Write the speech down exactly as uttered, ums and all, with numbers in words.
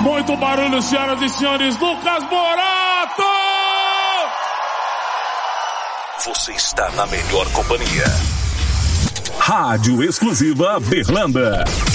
Muito barulho, senhoras e senhores. Lucas Morato! Você está na melhor companhia. Rádio Exclusiva Berlanda.